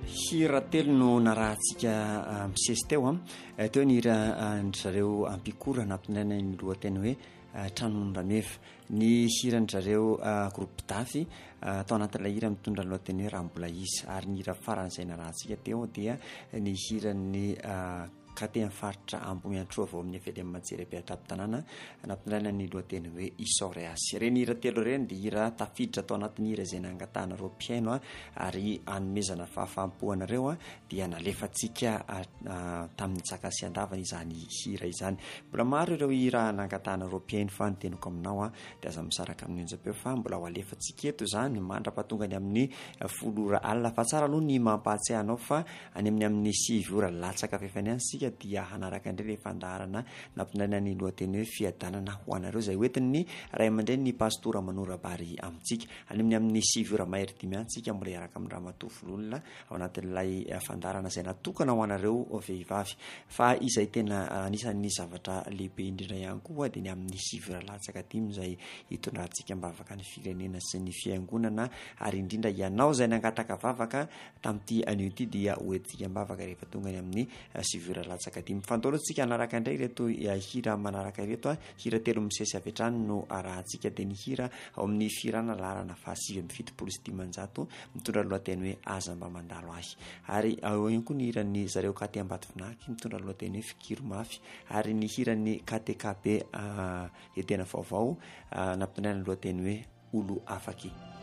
Hira telo no narahantsika misesy teo teo ny hira zareo ampikora nampinaina ny lohateny hoe tranon'Andrameva. Ny hiran-jareo groupe dafy tao anatin'ilay hira mitondra lohateny hoe raha mbola izy, ary ny hira faran'izay narahantsika teo dia ny hiran'ny kate amin'ny faritra Ambohiantrova vao amin'ny FDM Antsirabe Taptanàna nampinaina ny lohateny hoe Isoreasy. Ireny hira telo ireny dia hira tafiditra tao anatin'ny hira izay nangatahana mpiaino ary hanomezana fahafahampo anareo dia nalefantsika tamin'ny Tsakasiandavana izany hira izany. Mbola maro ireo hira nangatahana mpiaino fa ny teniko aminao dia aza misaraka amin'ny onjam-peo fa mbola ho alefantsika eto izany mandrapahatonga ny amin'ny 10 ora alina fa tsara aloha ny mampahatsiahy anao fa any amin'ny 9 ora latsaka fefany any dia hanaraka indray ilay fandaharana nampinaina ny lohateny hoe fiadanana ho anareo izay hoentin'ny Ray aman-dreny ny pastora Manorabary amintsika. Any amin'ny 9 ora mahery 10 any tsika mbola hiaraka amin'ny Ramatovololona ao anatin'ilay fandaharana izay natokana ho anareo vehivavy. Fa izay tena anisan'ny zavatra lehibe indrindra ihany koa dia ny amin'ny 9 ora latsaka dimy izay hitondrantsika mbavaka ny firenena sy ny fiangonana, ary indrindra ianao izay nangataka vavaka tamin'ity anio ity dia hoentintsika mbavaka rehefa tonga ny amin'ny 9 ora latsaka dimy. Fandaorantsika anaraka indray ireto hira manaraka ireto hira telo misesy avy hatrany no arahantsika dia ny hira ao amin'ny firana laharana 770 mitondra lohateny hoe aza mba mandalo ahy, ary ao ihany koa ny hiran'ny zareo Kate Ambatovinaky mitondra lohateny hoe fikiro mafy, ary ny hiran'ny KTKB Edena vaovao nampinaina lohateny hoe olo afaky.